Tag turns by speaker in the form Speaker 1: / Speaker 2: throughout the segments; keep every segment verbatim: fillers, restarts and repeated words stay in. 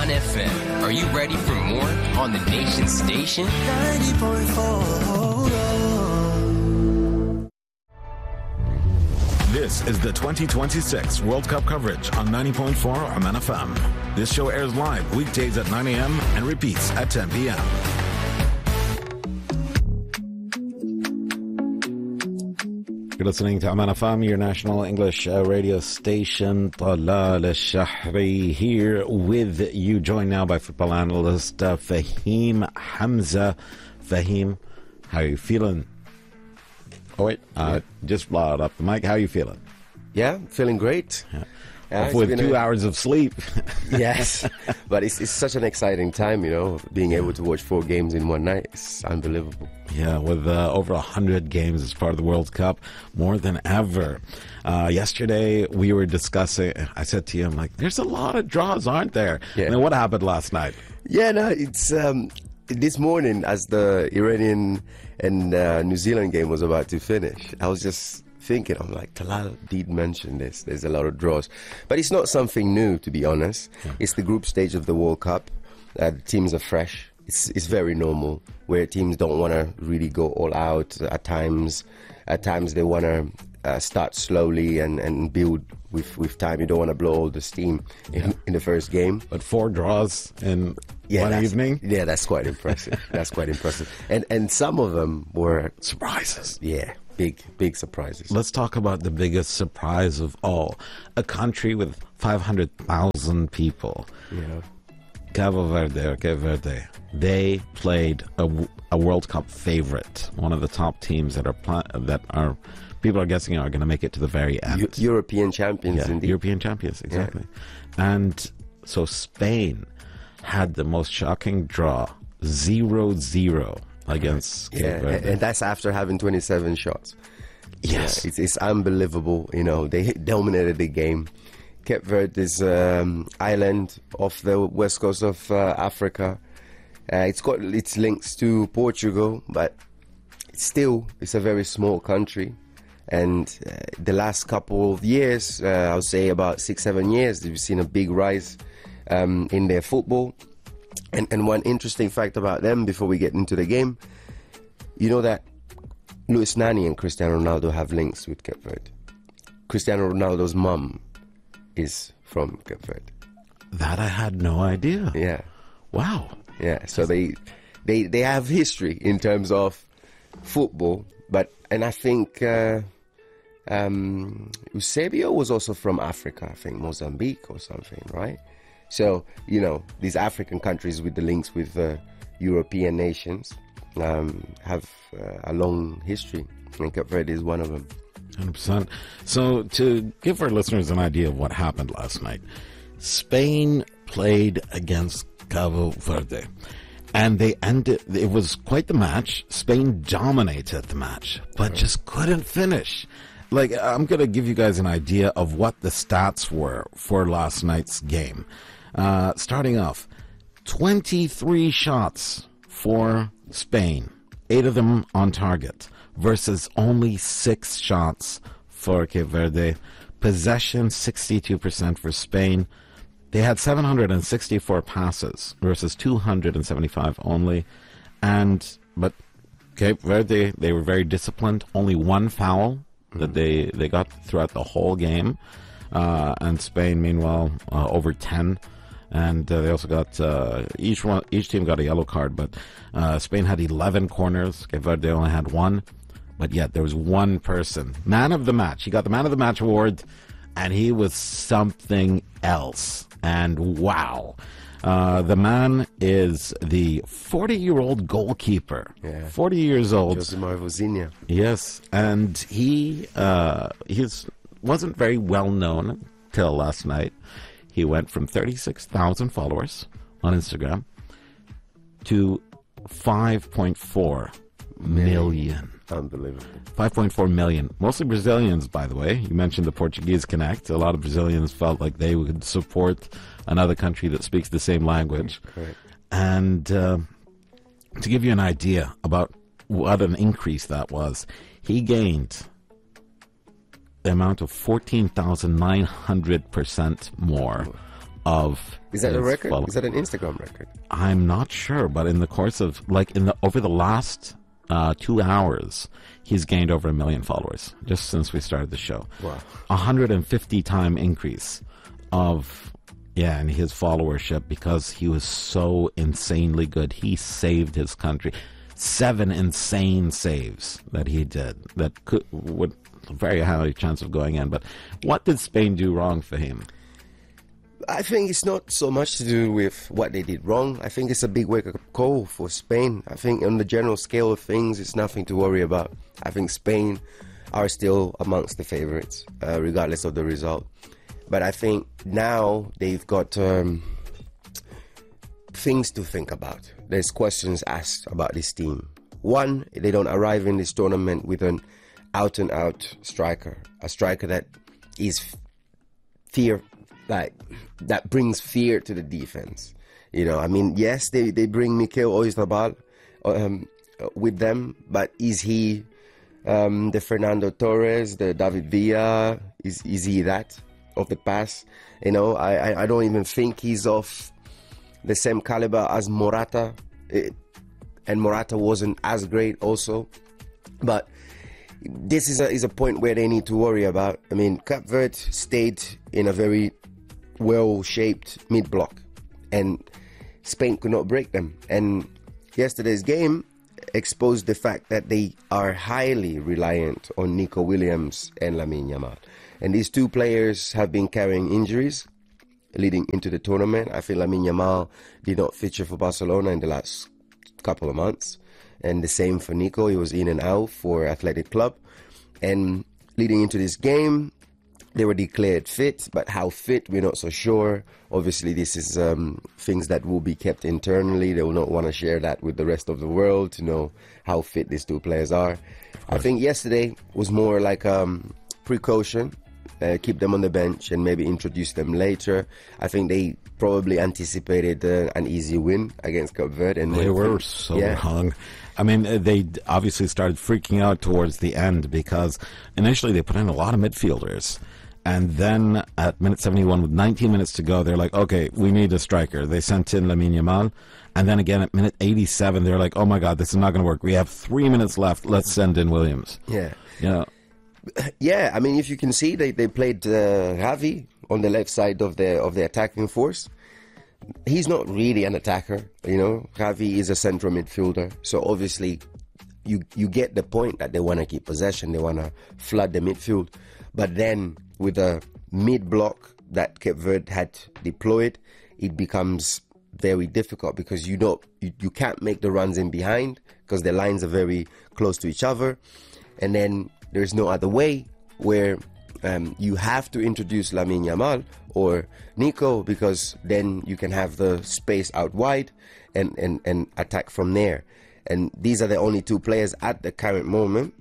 Speaker 1: One F M. Are you ready for more on the nation station? ninety point four.
Speaker 2: This is the twenty twenty-six World Cup coverage on ninety point four Oman F M. This show airs live weekdays at nine a.m. and repeats at ten p.m. You're listening to Oman F M, your national English uh, radio station. Talal Al-Shahri here with you, joined now by football analyst uh, Fahim Hamza. Fahim, how are you feeling? Oh, wait, uh, yeah. Just blow it up the mic. How are you feeling?
Speaker 3: Yeah, feeling great. Yeah.
Speaker 2: Uh, with two a, hours of sleep.
Speaker 3: Yes, but it's, it's such an exciting time, you know, being able to watch four games in one night. It's unbelievable.
Speaker 2: Yeah, with uh, over one hundred games as part of the World Cup, more than ever. Uh, yesterday, we were discussing, I said to you, I'm like, there's a lot of draws, aren't there? Yeah. And then what happened last night?
Speaker 3: Yeah, no, it's um, this morning as the Iranian and uh, New Zealand game was about to finish, I was just thinking, I'm like, Talal did mention this. There's a lot of draws. But it's not something new, to be honest. Yeah. It's the group stage of the World Cup. Uh, the teams are fresh. It's it's very normal, where teams don't want to really go all out at times. At times they want to uh, start slowly and, and build with, with time. You don't want to blow all the steam in, yeah. in the first game.
Speaker 2: But four draws in
Speaker 3: yeah,
Speaker 2: one evening?
Speaker 3: Yeah, that's quite impressive. That's quite impressive. And, and some of them were...
Speaker 2: surprises.
Speaker 3: Yeah. Big, big surprises.
Speaker 2: Let's talk about the biggest surprise of all. A country with five hundred thousand people.
Speaker 3: Yeah.
Speaker 2: Cabo Verde, or Cape Verde, they played a, a World Cup favorite, one of the top teams that are pl- that are people are guessing are going to make it to the very end.
Speaker 3: U- European champions,
Speaker 2: yeah,
Speaker 3: indeed.
Speaker 2: European champions, exactly. Yeah. And so Spain had the most shocking draw, zero zero. Against
Speaker 3: yeah,
Speaker 2: Cape
Speaker 3: and that's after having twenty-seven shots.
Speaker 2: Yes,
Speaker 3: yeah, it's, it's unbelievable. You know, they dominated the game. Cape Verde is um, island off the west coast of uh, Africa. Uh, it's got its links to Portugal, but still, it's a very small country. And uh, the last couple of years, uh, I would say about six, seven years, we've seen a big rise um, in their football. And, and one interesting fact about them before we get into the game, you know that Luis Nani and Cristiano Ronaldo have links with Cape Verde. Cristiano Ronaldo's mum is from Cape Verde.
Speaker 2: That I had no idea.
Speaker 3: Yeah.
Speaker 2: Wow.
Speaker 3: Yeah, so they they they have history in terms of football, but and I think uh, um, Eusebio was also from Africa, I think Mozambique or something, right? So, you know, these African countries with the links with uh, European nations um, have uh, a long history, and Cape Verde is one of them.
Speaker 2: one hundred percent. So, to give our listeners an idea of what happened last night, Spain played against Cabo Verde, and they ended, it was quite the match. Spain dominated the match, but right. just couldn't finish. Like, I'm going to give you guys an idea of what the stats were for last night's game. Uh, starting off, twenty-three shots for Spain, eight of them on target, versus only six shots for Cape Verde. Possession, sixty-two percent for Spain. They had seven hundred sixty-four passes versus two hundred seventy-five only. And, but Cape Verde, they were very disciplined. Only one foul mm-hmm. that they, they got throughout the whole game. Uh, and Spain, meanwhile, uh, over ten. And uh, they also got, uh, each one, each team got a yellow card, but uh, Spain had eleven corners. Cape Verde only had one. But yet there was one person, man of the match. He got the man of the match award, and he was something else. And wow. Uh, the man is the forty-year-old goalkeeper.
Speaker 3: Yeah.
Speaker 2: forty years old.
Speaker 3: Josimar Vozinha.
Speaker 2: Yes. And he uh, he's, wasn't very well known till last night. He went from thirty-six thousand followers on Instagram to five point four million.
Speaker 3: Unbelievable.
Speaker 2: five point four million. Mostly Brazilians, by the way. You mentioned the Portuguese Connect. A lot of Brazilians felt like they would support another country that speaks the same language.
Speaker 3: Correct.
Speaker 2: And uh, to give you an idea about what an increase that was, he gained the amount of fourteen thousand nine hundred percent more of
Speaker 3: Is that a
Speaker 2: his
Speaker 3: record?
Speaker 2: follow-
Speaker 3: Is that an Instagram record?
Speaker 2: I'm not sure, but in the course of like in the over the last uh, two hours, he's gained over a million followers just since we started the show.
Speaker 3: Wow.
Speaker 2: one hundred fifty time increase of yeah, and his followership because he was so insanely good. He saved his country. Seven insane saves that he did that could would very high chance of going in. But what did Spain do wrong for him?
Speaker 3: I think it's not so much to do with what they did wrong. I think it's a big wake-up call for Spain. I think on the general scale of things, it's nothing to worry about. I think Spain are still amongst the favourites, uh, regardless of the result. But I think now they've got um, things to think about. There's questions asked about this team. One, they don't arrive in this tournament with an out-and-out striker, a striker that is fear, like that brings fear to the defense. You know, I mean, yes, they, they bring Mikel Oyarzabal um, with them, but is he um, the Fernando Torres, the David Villa? Is is he that of the past? You know, I, I, I don't even think he's of the same caliber as Morata, it, and Morata wasn't as great also, but this is a is a point where they need to worry about. I mean, Cape Verde stayed in a very well-shaped mid-block, and Spain could not break them. And yesterday's game exposed the fact that they are highly reliant on Nico Williams and Lamine Yamal. And these two players have been carrying injuries leading into the tournament. I think Lamine Yamal did not feature for Barcelona in the last couple of months. And the same for Nico. He was in and out for Athletic Club. And leading into this game, they were declared fit, but how fit, we're not so sure. Obviously, this is um, things that will be kept internally. They will not want to share that with the rest of the world to know how fit these two players are. I think yesterday was more like um, precaution. Uh, keep them on the bench and maybe introduce them later. I think they probably anticipated uh, an easy win against Cape Verde. And
Speaker 2: They were so
Speaker 3: yeah.
Speaker 2: wrong. I mean, uh, they d- obviously started freaking out towards the end because initially they put in a lot of midfielders. And then at minute seventy-one, with nineteen minutes to go, they're like, okay, we need a striker. They sent in Lamine Yamal. And then again at minute eighty-seven, they're like, oh my God, this is not going to work. We have three minutes left. Let's send in Williams.
Speaker 3: Yeah.
Speaker 2: You know,
Speaker 3: Yeah, I mean, if you can see, they, they played uh, Javi on the left side of the of the attacking force. He's not really an attacker, you know. Javi is a central midfielder, so obviously you you get the point that they want to keep possession, they want to flood the midfield. But then with a mid block that Cape Verde had deployed, it becomes very difficult because you don't you, you can't make the runs in behind because the lines are very close to each other, and then there's no other way where um, you have to introduce Lamine Yamal or Nico because then you can have the space out wide and, and, and attack from there. And these are the only two players at the current moment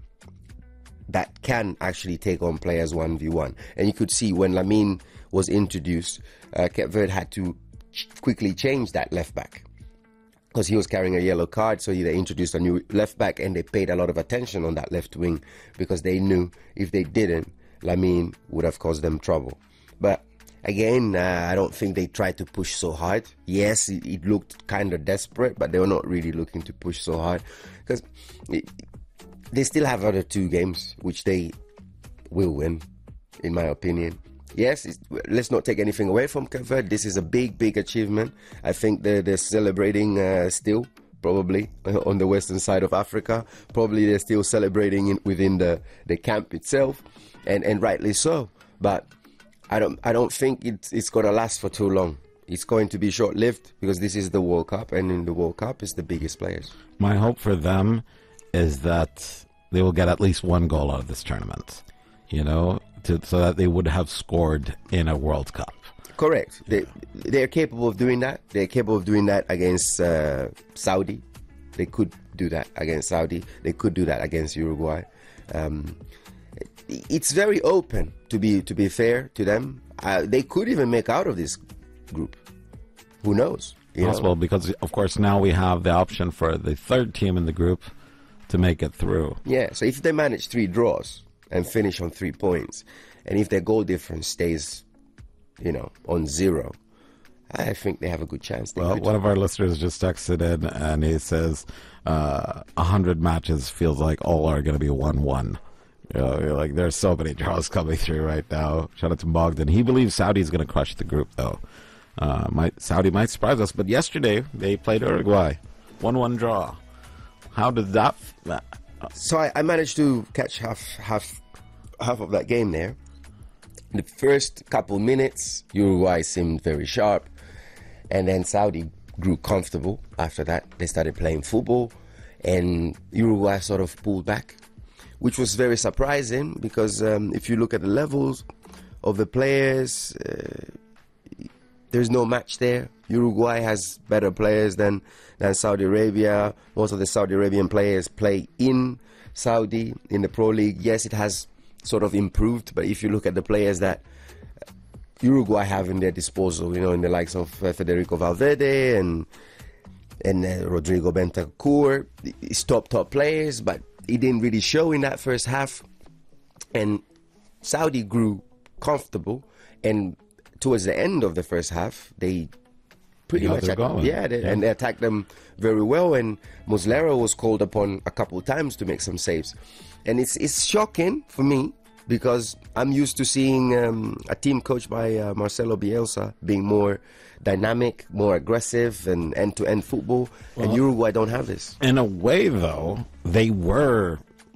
Speaker 3: that can actually take on players one v one. And you could see when Lamine was introduced, uh, Cape Verde had to ch- quickly change that left back, because he was carrying a yellow card, so they introduced a new left back, and they paid a lot of attention on that left wing because they knew if they didn't, Lamine would have caused them trouble. But again, uh, I don't think they tried to push so hard. Yes, it, it looked kind of desperate, but they were not really looking to push so hard because they still have other two games which they will win, in my opinion. Yes, it's, let's not take anything away from Cape Verde. This is a big, big achievement. I think they're, they're celebrating uh, still, probably, uh, on the western side of Africa. Probably they're still celebrating in, within the, the camp itself, and, and rightly so. But I don't I don't think it's, it's going to last for too long. It's going to be short-lived because this is the World Cup, and in the World Cup, it's the biggest players.
Speaker 2: my hope for them is that they will get at least one goal out of this tournament, you know, to, so that they would have scored in a World Cup.
Speaker 3: Correct. They, they're capable of doing that. They're capable of doing that against uh, Saudi. They could do that against Saudi. They could do that against Uruguay. Um, it's very open, to be to be fair to them. Uh, they could even make out of this group. Who knows? You
Speaker 2: Possible,
Speaker 3: know?
Speaker 2: because, of course, now we have the option for the third team in the group to make it through.
Speaker 3: Yeah, so if they manage three draws and finish on three points, and if their goal difference stays, you know, on zero, I think they have a good chance. They
Speaker 2: Well,
Speaker 3: could.
Speaker 2: one of our listeners just texted in, and he says uh, one hundred matches feels like all are going to be one one. You know, you're like, there's so many draws coming through right now. Shout out to Bogdan. He believes Saudi's going to crush the group, though. Uh, might Saudi might surprise us, but yesterday they played Uruguay. one one draw. How did that... F-
Speaker 3: So I, I managed to catch half half half of that game there. In the first couple minutes, Uruguay seemed very sharp, and then Saudi grew comfortable. After that, they started playing football, and Uruguay sort of pulled back, which was very surprising because um, if you look at the levels of the players, uh, there's no match there. Uruguay has better players than, than Saudi Arabia. Most of the Saudi Arabian players play in Saudi, in the Pro League. Yes, it has sort of improved, but if you look at the players that Uruguay have in their disposal, you know, in the likes of uh, Federico Valverde and and uh, Rodrigo Bentancur, it's top, top players, but it didn't really show in that first half. And Saudi grew comfortable, and towards the end of the first half, they pretty
Speaker 2: Yeah,
Speaker 3: much,
Speaker 2: they're going.
Speaker 3: yeah, they,
Speaker 2: Yeah.
Speaker 3: and they attacked them very well. And Muslera was called upon a couple of times to make some saves, and it's it's shocking for me because I'm used to seeing um, a team coached by uh, Marcelo Bielsa being more dynamic, more aggressive, and end-to-end football. And Uruguay don't have this.
Speaker 2: In a way, though, they were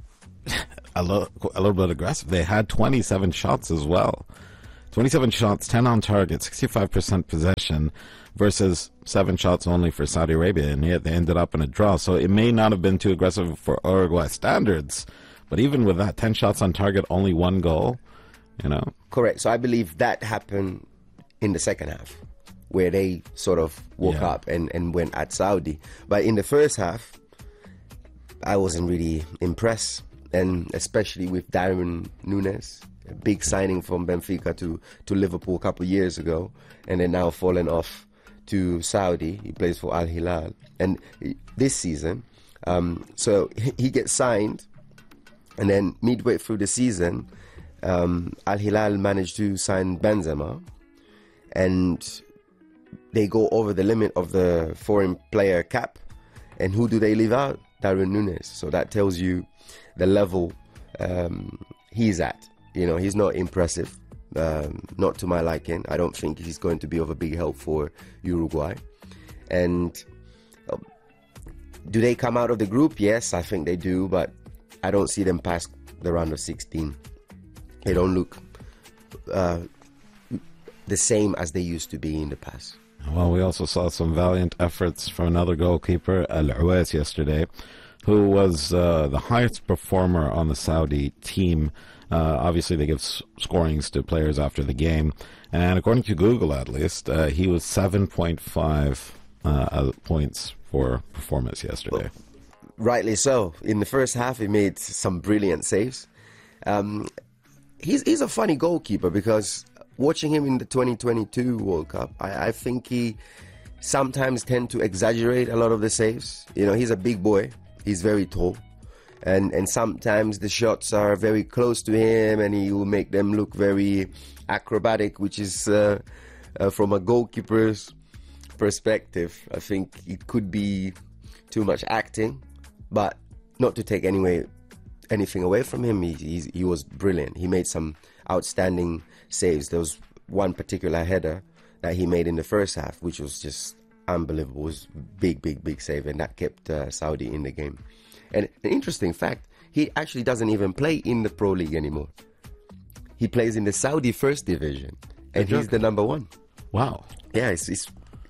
Speaker 2: a, lo- a little bit aggressive. They had twenty-seven shots as well. twenty-seven shots, ten on target, sixty-five percent possession versus seven shots only for Saudi Arabia, and yet they ended up in a draw. So it may not have been too aggressive for Uruguay standards, but even with that, ten shots on target, only one goal, you know.
Speaker 3: Correct. So I believe that happened in the second half, where they sort of woke
Speaker 2: Yeah.
Speaker 3: up and, and went at Saudi. But in the first half, I wasn't really impressed, and especially with Darwin Núñez, a big signing from Benfica to, to Liverpool a couple of years ago, and then now fallen off to Saudi. He plays for Al Hilal, and this season, um, so he, he gets signed, and then midway through the season, um, Al Hilal managed to sign Benzema, and they go over the limit of the foreign player cap, and who do they leave out? Darwin Núñez. So that tells you the level um, he's at. You know, he's not impressive, um, not to my liking. I don't think he's going to be of a big help for Uruguay. And uh, do they come out of the group? Yes, I think they do, but I don't see them past the round of sixteen. They don't look uh, the same as they used to be in the past.
Speaker 2: Well, we also saw some valiant efforts from another goalkeeper, Al Uwais, yesterday, who was uh, the highest performer on the Saudi team. Uh, obviously, they give s- scorings to players after the game. And according to Google, at least, uh, he was seven point five uh, points for performance yesterday.
Speaker 3: Rightly so. In the first half, he made some brilliant saves. Um, he's, he's a funny goalkeeper because watching him in the twenty twenty-two World Cup, I, I think he sometimes tend to exaggerate a lot of the saves. You know, he's a big boy. He's very tall. And and sometimes the shots are very close to him, and he will make them look very acrobatic, which is uh, uh, from a goalkeeper's perspective. I think it could be too much acting, but not to take anyway anything away from him. He he's, he was brilliant. He made some outstanding saves. There was one particular header that he made in the first half, which was just unbelievable. It was big, big, big save, and that kept uh, Saudi in the game. And an interesting fact, he actually doesn't even play in the Pro League anymore. He plays in the Saudi First Division, and he's the number one.
Speaker 2: Wow.
Speaker 3: Yeah, it's it's,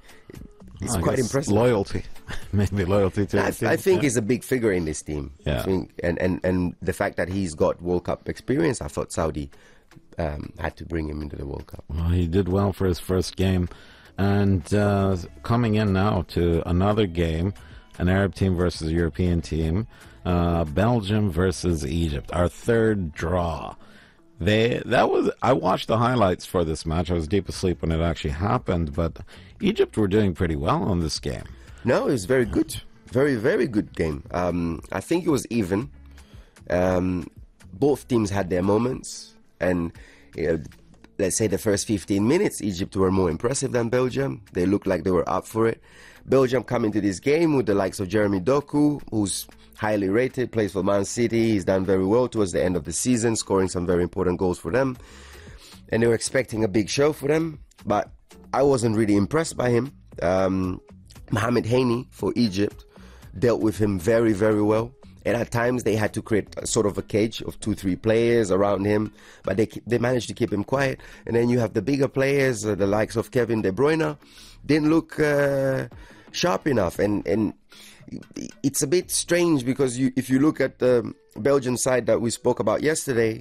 Speaker 3: it's
Speaker 2: I
Speaker 3: quite
Speaker 2: guess
Speaker 3: impressive.
Speaker 2: Loyalty. Maybe loyalty to
Speaker 3: I,
Speaker 2: the team.
Speaker 3: I think
Speaker 2: Yeah.
Speaker 3: he's a big figure in this team.
Speaker 2: Yeah.
Speaker 3: I think, and, and, and the fact that he's got World Cup experience, I thought Saudi um, had to bring him into the World Cup.
Speaker 2: Well, he did well for his first game. And uh, coming in now to another game, an Arab team versus a European team, uh, Belgium versus Egypt, our third draw. They that was I watched the highlights for this match. I was deep asleep when it actually happened, but Egypt were doing pretty well on this game.
Speaker 3: No, it was very good. Very, very good game. Um, I think it was even. Um, both teams had their moments, and you know, let's say the first fifteen minutes, Egypt were more impressive than Belgium. They looked like they were up for it. Belgium come into this game with the likes of Jeremy Doku, who's highly rated, plays for Man City. He's done very well towards the end of the season, scoring some very important goals for them. And they were expecting a big show for them, but I wasn't really impressed by him. Um, Mohamed Haney for Egypt dealt with him very, very well. And at times they had to create a sort of a cage of two, three players around him, but they they managed to keep him quiet. And then you have the bigger players, uh, the likes of Kevin De Bruyne, didn't look uh, sharp enough. And and it's a bit strange because you, if you look at the Belgian side that we spoke about yesterday,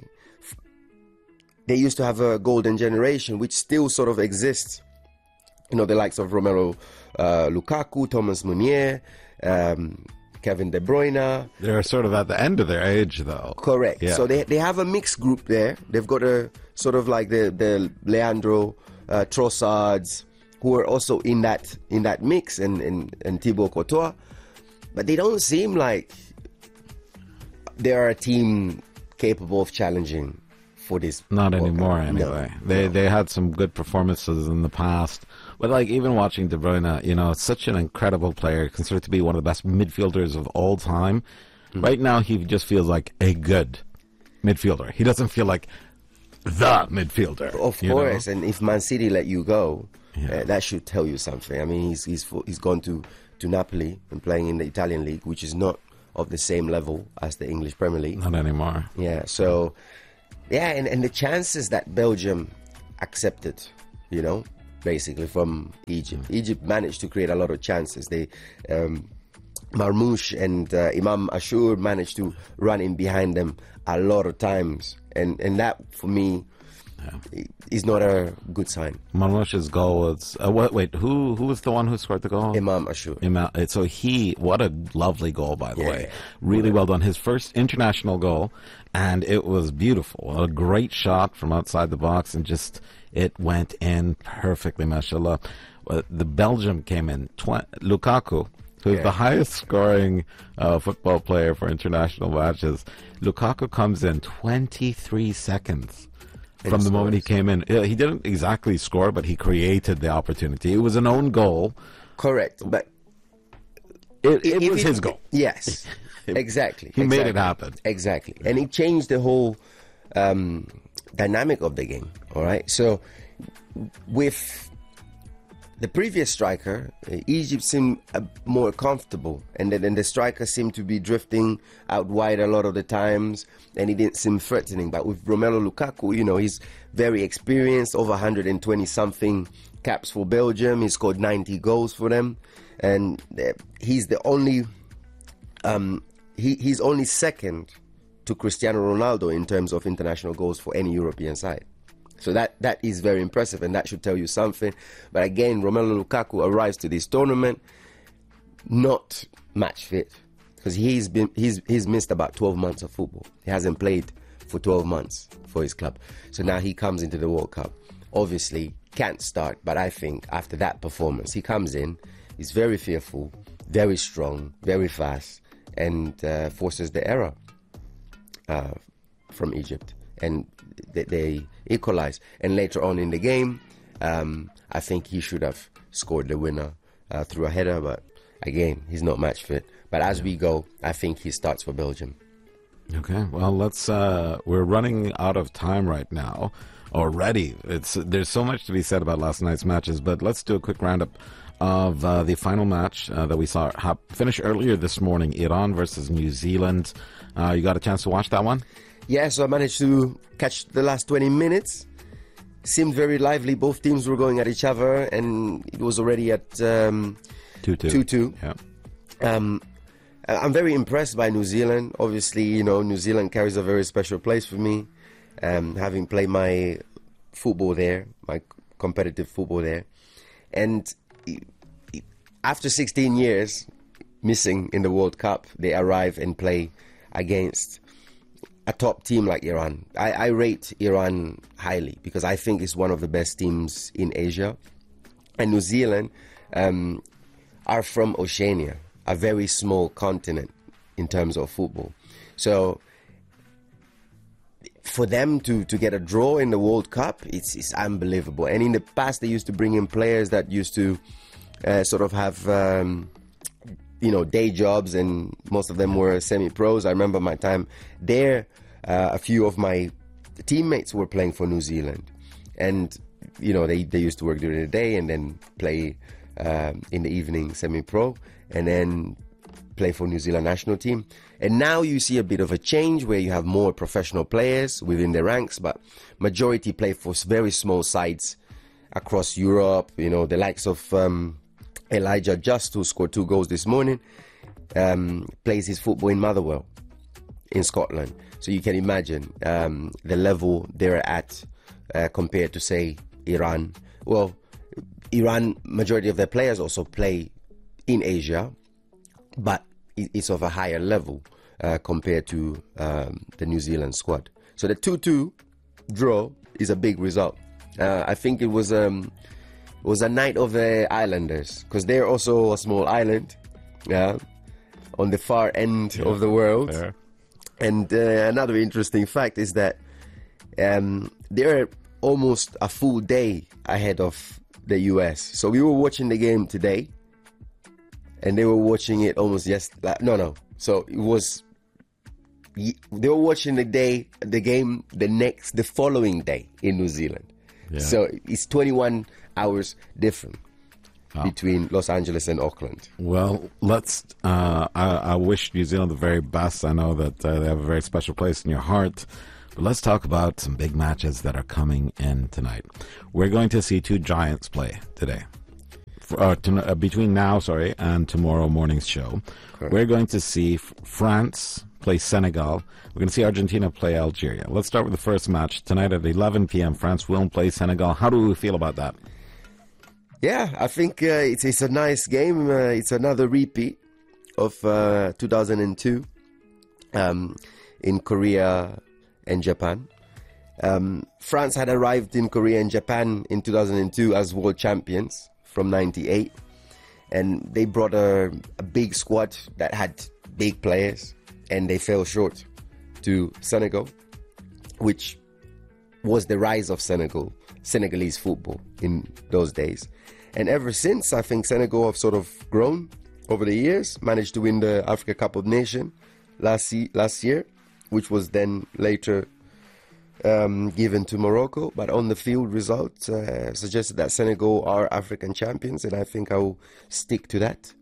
Speaker 3: they used to have a golden generation, which still sort of exists. You know, the likes of Romelu uh, Lukaku, Thomas Meunier, um, Kevin De Bruyne.
Speaker 2: They're sort of at the end of their age, though.
Speaker 3: Correct.
Speaker 2: Yeah.
Speaker 3: So they they have a mixed group there. They've got a sort of like the the Leandro uh, Trossards, who are also in that in that mix, and, and, and Thibaut Courtois. But they don't seem like they are a team capable of challenging for this.
Speaker 2: Not
Speaker 3: World
Speaker 2: anymore,
Speaker 3: Cup.
Speaker 2: anyway.
Speaker 3: No,
Speaker 2: they
Speaker 3: no.
Speaker 2: they had some good performances in the past. But, like, even watching De Bruyne, you know, such an incredible player, considered to be one of the best midfielders of all time. Mm. Right now, he just feels like a good midfielder. He doesn't feel like the midfielder.
Speaker 3: Of
Speaker 2: you
Speaker 3: course,
Speaker 2: know?
Speaker 3: and if Man City let you go,
Speaker 2: Yeah.
Speaker 3: uh, that should tell you something. I mean, he's he's fo- he's gone to, to Napoli and playing in the Italian league, which is not of the same level as the English Premier League.
Speaker 2: Not anymore.
Speaker 3: Yeah, so, yeah, and, and the chances that Belgium accepted, you know, basically from Egypt. Egypt managed to create a lot of chances. They, um, Marmoush and uh, Imam Ashur managed to run in behind them a lot of times. And, and that, for me, yeah. is not a good sign.
Speaker 2: Marmoush's goal was... Uh, wait, wait, who who was the one who scored the goal?
Speaker 3: Imam Ashur.
Speaker 2: Imam, so he... What a lovely goal, by the
Speaker 3: Yeah,
Speaker 2: way.
Speaker 3: yeah.
Speaker 2: Really well done. His first international goal, and it was beautiful. A great shot from outside the box, and just... It went in perfectly, mashallah. Uh, the Belgium came in. Tw- Lukaku, who's
Speaker 3: Yeah.
Speaker 2: the highest scoring uh, football player for international matches. Lukaku comes in twenty-three seconds
Speaker 3: And
Speaker 2: from the
Speaker 3: scores.
Speaker 2: moment he came in. Yeah, he didn't exactly score, but he created the opportunity. It was an own goal.
Speaker 3: Correct, but...
Speaker 2: It, it
Speaker 3: if
Speaker 2: was
Speaker 3: it-
Speaker 2: his goal.
Speaker 3: Yes, exactly.
Speaker 2: He made it
Speaker 3: exactly,
Speaker 2: happen.
Speaker 3: Exactly. And it changed the whole um, dynamic of the game, all right? So with the previous striker, uh, Egypt seemed uh, more comfortable, and then and the striker seemed to be drifting out wide a lot of the times, and he didn't seem threatening. But with Romelu Lukaku, you know, he's very experienced, over one hundred twenty something caps for Belgium. He scored ninety goals for them, and uh, he's the only um, he, he's only second to Cristiano Ronaldo in terms of international goals for any European side. So that, that is very impressive, and that should tell you something. But again, Romelu Lukaku arrives to this tournament not match fit, because he's been he's he's missed about twelve months of football. He hasn't played for twelve months for his club. So now he comes into the World Cup. Obviously can't start, but I think after that performance, he comes in, he's very fearful, very strong, very fast, and uh, forces the error uh, from Egypt. And they, they equalize. And later on in the game, um, I think he should have scored the winner uh, through a header, but again, he's not match fit. But as we go, I think he starts for Belgium.
Speaker 2: Okay, well, let's. Uh, we're running out of time right now already. It's there's so much to be said about last night's matches, but let's do a quick roundup of uh, the final match uh, that we saw ha- finish earlier this morning: Iran versus New Zealand. Uh, you got a chance to watch that one?
Speaker 3: Yeah, so I managed to catch the last twenty minutes. Seemed very lively. Both teams were going at each other, and it was already at um,
Speaker 2: two two.
Speaker 3: two two.
Speaker 2: Yeah.
Speaker 3: Um, I'm very impressed by New Zealand. Obviously, you know, New Zealand carries a very special place for me. Um, having played my football there, my competitive football there. And after sixteen years missing in the World Cup, they arrive and play against a top team like Iran. I, I rate Iran highly because I think it's one of the best teams in Asia. And New Zealand um, are from Oceania, a very small continent in terms of football. So for them to, to get a draw in the World Cup, it's, it's unbelievable. And in the past, they used to bring in players that used to uh, sort of have, um, you know, day jobs, and most of them were semi-pros. I remember my time there, uh, a few of my teammates were playing for New Zealand. And, you know, they, they used to work during the day and then play um, in the evening semi-pro, and then play for New Zealand national team. And now you see a bit of a change where you have more professional players within the ranks, but majority play for very small sides across Europe. You know, the likes of um, Elijah Just, who scored two goals this morning, um, plays his football in Motherwell in Scotland. So you can imagine um, the level they're at uh, compared to, say, Iran. Well, Iran, majority of their players also play in Asia, but it's of a higher level uh, compared to um, the New Zealand squad. So the two two draw is a big result. Uh, I think it was um, it was a night of the Islanders, because they're also a small island, yeah, on the far end yeah, of the world. Fair. And uh, another interesting fact is that um, they're almost a full day ahead of the U S. So we were watching the game today, and they were watching it almost yes. No, no. So it was. They were watching the day, the game, the next, the following day in New Zealand. Yeah. So it's twenty-one hours different wow. between Los Angeles and Auckland.
Speaker 2: Well, let's. Uh, I, I wish New Zealand the very best. I know that uh, they have a very special place in your heart. But let's talk about some big matches that are coming in tonight. We're going to see two giants play today. Uh, to, uh, between now, sorry, and tomorrow morning's show, Correct. We're going to see f- France play Senegal. We're going to see Argentina play Algeria. Let's start with the first match tonight at eleven p.m. France will play Senegal. How do we feel about that?
Speaker 3: Yeah, I think uh, it's it's a nice game. Uh, it's another repeat of uh, two thousand two um, in Korea and Japan. Um, France had arrived in Korea and Japan in two thousand two as world champions from ninety-eight, and they brought a, a big squad that had big players, and they fell short to Senegal, which was the rise of Senegal, Senegalese football in those days. And ever since, I think Senegal have sort of grown over the years, managed to win the Africa Cup of Nations last, last year, which was then later Um, given to Morocco, but on the field results uh, suggested that Senegal are African champions, and I think I will stick to that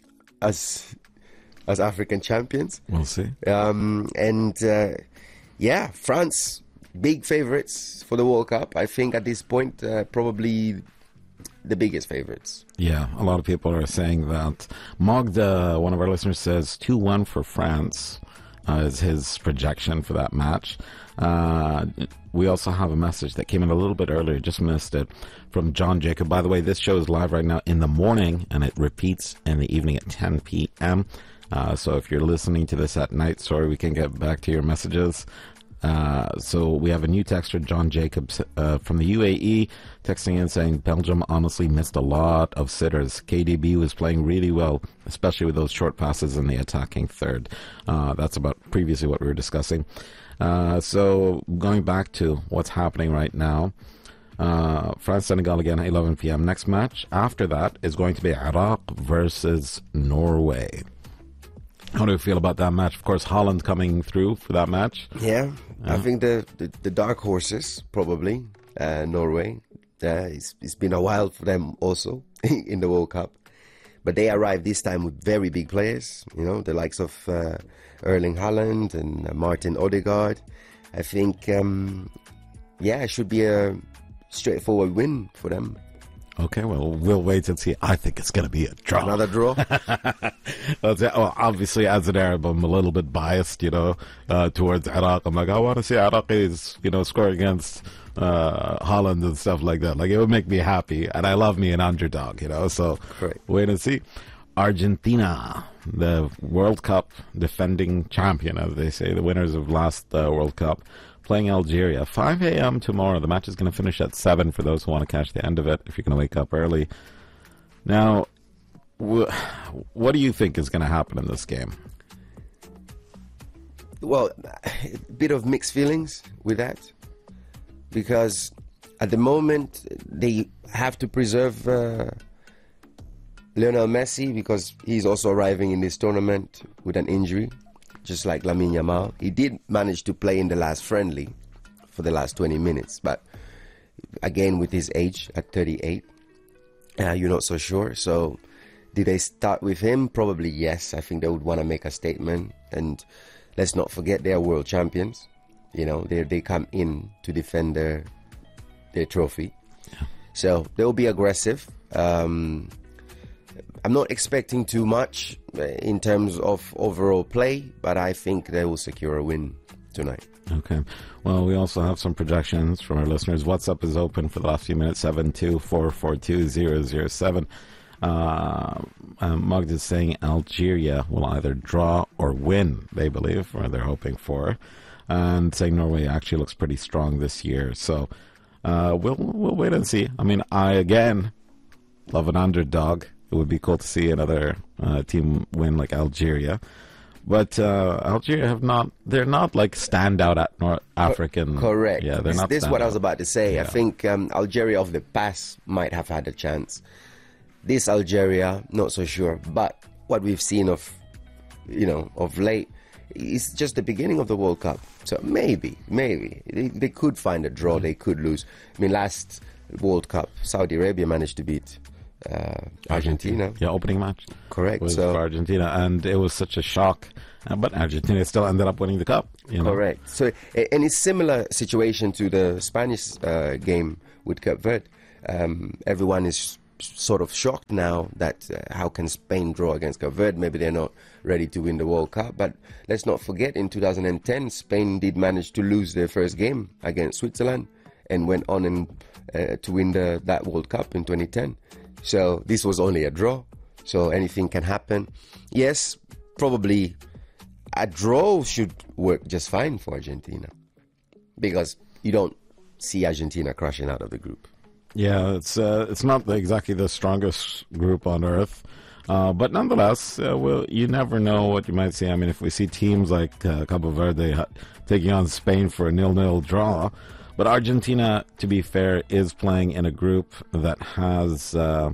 Speaker 3: as as African champions.
Speaker 2: We'll see.
Speaker 3: Um, and uh, yeah, France, big favourites for the World Cup. I think at this point, uh, probably the biggest favourites.
Speaker 2: Yeah, a lot of people are saying that. Mogda, one of our listeners, says two one for France uh, is his projection for that match. Uh, we also have a message that came in a little bit earlier, just missed it, from John Jacob. By the way, this show is live right now in the morning, and it repeats in the evening at ten p.m. Uh, so if you're listening to this at night, sorry we can't get back to your messages. Uh, so we have a new texter, John Jacobs, uh, from the U A E, texting in saying Belgium honestly missed a lot of sitters. K D B was playing really well, especially with those short passes in the attacking third. Uh, that's about previously what we were discussing. Uh, so going back to what's happening right now, uh, France-Senegal again at eleven p.m. Next match after that is going to be Iraq versus Norway. How do you feel about that match? Of course, Holland coming through for that match.
Speaker 3: Yeah, yeah. I think the, the, the dark horses, probably, uh, Norway. Uh, it's, it's been a while for them also in the World Cup. But they arrived this time with very big players, you know, the likes of uh, Erling Haaland and uh, Martin Odegaard. I think, um, yeah, it should be a straightforward win for them.
Speaker 2: Okay, well, we'll wait and see. I think it's going to be a draw.
Speaker 3: Another draw?
Speaker 2: Well, obviously, as an Arab, I'm a little bit biased, you know, uh, towards Iraq. I'm like, I want to see Iraqis, you know, score against uh, Holland and stuff like that. Like, it would make me happy, and I love me an underdog, you know, so
Speaker 3: Great.
Speaker 2: Wait and see. Argentina, the World Cup defending champion, as they say, the winners of last uh, World Cup, playing Algeria. five a.m. tomorrow. The match is going to finish at seven for those who want to catch the end of it, if you're going to wake up early. Now, wh- what do you think is going to happen in this game?
Speaker 3: well, a bit of mixed feelings with that, because at the moment they have to preserve uh, Lionel Messi, because he's also arriving in this tournament with an injury, just like Lamine Yamal. He did manage to play in the last friendly for the last twenty minutes, but again, with his age at thirty-eight, uh, you're not so sure. So did they start with him? Probably yes. I think they would want to make a statement. And let's not forget, they are world champions. You know, they they come in to defend their their trophy. Yeah. So they'll be aggressive. Um, I'm not expecting too much in terms of overall play, but I think they will secure a win tonight.
Speaker 2: Okay. Well, we also have some projections from our listeners. WhatsApp is open for the last few minutes, seven two four four two zero zero seven. Uh, um, Mugd is saying Algeria will either draw or win, they believe, or they're hoping for. And saying Norway actually looks pretty strong this year. So uh, we'll we'll wait and see. I mean, I, again, love an underdog. It would be cool to see another uh, team win like Algeria. But uh, Algeria have not, they're not like standout at North African.
Speaker 3: Correct.
Speaker 2: Yeah, they're
Speaker 3: this,
Speaker 2: not
Speaker 3: This is what I was about to say.
Speaker 2: Yeah.
Speaker 3: I think um, Algeria of the past might have had a chance. This Algeria, not so sure. But what we've seen of, you know, of late, is just the beginning of the World Cup. So maybe, maybe, they, they could find a draw, they could lose. I mean, last World Cup, Saudi Arabia managed to beat Uh, Argentina.
Speaker 2: Yeah, opening match.
Speaker 3: Correct.
Speaker 2: Was
Speaker 3: so,
Speaker 2: for Argentina, and it was such a shock. Uh, but Argentina still ended up winning the cup. You know?
Speaker 3: Correct. So, and it's similar situation to the Spanish uh, game with Cape Verde. Um, everyone is sort of shocked now that uh, how can Spain draw against Cape Verde? Maybe they're not ready to win the World Cup. But let's not forget, in two thousand ten, Spain did manage to lose their first game against Switzerland and went on and, uh, to win the, that World Cup in twenty ten. So this was only a draw, so anything can happen. Yes, probably a draw should work just fine for Argentina, because you don't see Argentina crashing out of the group.
Speaker 2: Yeah, it's uh, it's not exactly the strongest group on earth, uh, but nonetheless, uh, well, you never know what you might see. I mean, if we see teams like uh, Cabo Verde taking on Spain for a nil-nil draw. But Argentina, to be fair, is playing in a group that has, uh,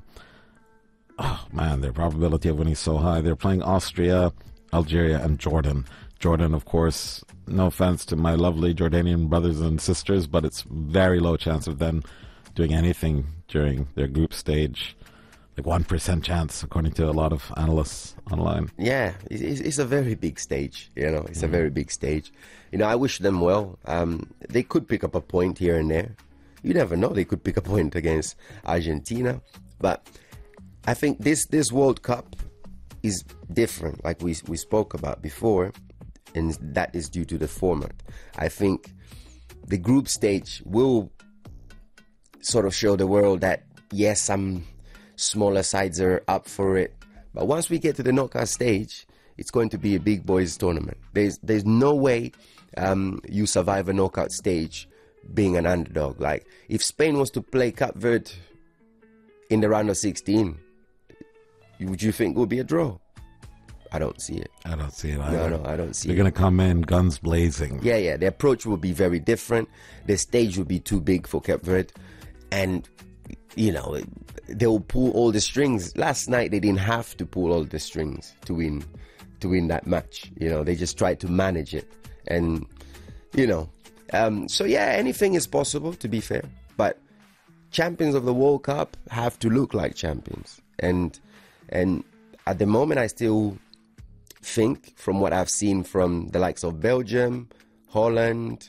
Speaker 2: oh man, their probability of winning is so high. They're playing Austria, Algeria, and Jordan. Jordan, of course, no offense to my lovely Jordanian brothers and sisters, but it's very low chance of them doing anything during their group stage. Like one percent chance, according to a lot of analysts online.
Speaker 3: Yeah, it's, it's a very big stage, you know, it's mm. a very big stage. You know, I wish them well. Um, they could pick up a point here and there. You never know, they could pick a point against Argentina. But I think this, this World Cup is different, like we, we spoke about before, and that is due to the format. I think the group stage will sort of show the world that, yes, some smaller sides are up for it. But once we get to the knockout stage, it's going to be a big boys tournament. There's there's no way um, you survive a knockout stage being an underdog. Like, if Spain was to play Cape Verde in the round of sixteen, would you think it would be a draw? I don't see it.
Speaker 2: I don't see it either.
Speaker 3: No, no, I don't see
Speaker 2: They're
Speaker 3: it.
Speaker 2: They're going to come in guns blazing.
Speaker 3: Yeah, yeah. The approach will be very different. The stage will be too big for Cape Verde. And, you know, they'll pull all the strings. Last night, they didn't have to pull all the strings to win to win that match. You know, they just tried to manage it. And, you know, um, so yeah, anything is possible, to be fair. But champions of the World Cup have to look like champions. And and at the moment, I still think, from what I've seen from the likes of Belgium, Holland,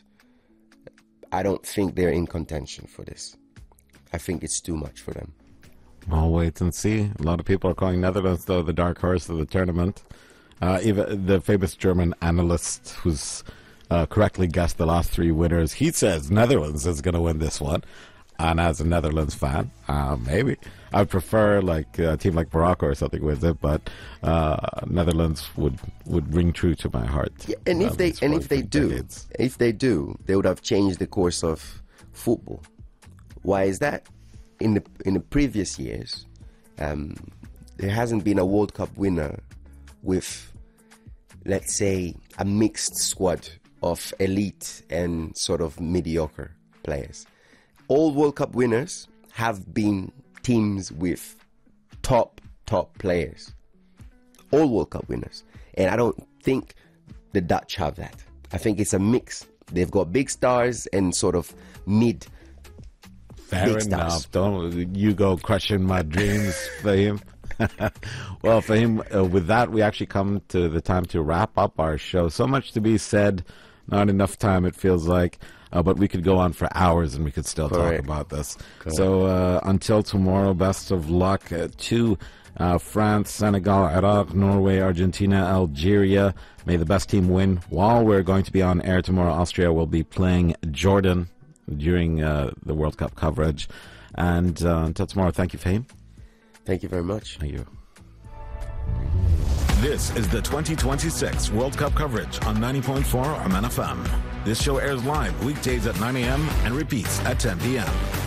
Speaker 3: I don't think they're in contention for this. I think it's too much for them.
Speaker 2: We'll wait and see. A lot of people are calling Netherlands, though, the dark horse of the tournament. Uh, even the famous German analyst who's uh, correctly guessed the last three winners, he says Netherlands is going to win this one. And as a Netherlands fan, uh, maybe. I'd prefer like a team like Morocco or something wins it, but uh, Netherlands would, would ring true to my heart.
Speaker 3: Yeah, and if they and if they do, decades. if they do, they would have changed the course of football. Why is that? In the in the previous years, um, there hasn't been a World Cup winner with, let's say, a mixed squad of elite and sort of mediocre players. All World Cup winners have been teams with top, top players. All World Cup winners. And I don't think the Dutch have that. I think it's a mix. They've got big stars and sort of mid
Speaker 2: Fair
Speaker 3: big
Speaker 2: enough.
Speaker 3: stars.
Speaker 2: Don't you go crushing my dreams, Fahim. Well, Fahim, uh, with that, we actually come to the time to wrap up our show. So much to be said, not enough time, it feels like. Uh, but we could go on for hours and we could still
Speaker 3: Correct.
Speaker 2: talk about this.
Speaker 3: Correct.
Speaker 2: So uh, until tomorrow, best of luck uh, to uh, France, Senegal, Iraq, Norway, Argentina, Algeria. May the best team win. While we're going to be on air tomorrow, Austria will be playing Jordan during uh, the World Cup coverage. And uh, until tomorrow, thank you, Fahim.
Speaker 3: Thank you very much.
Speaker 2: Thank you.
Speaker 4: This is the twenty twenty-six World Cup coverage on ninety point four Oman F M. This show airs live weekdays at nine a.m. and repeats at ten p.m.